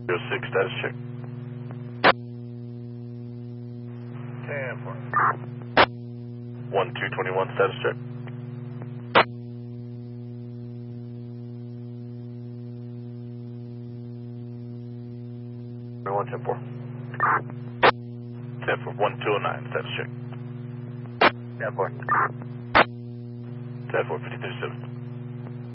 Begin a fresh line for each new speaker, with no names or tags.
06, status check.
10-4.
1221, status check. 10-4. 10-4, 1209, status check.
10-4.
10-4, 53-7.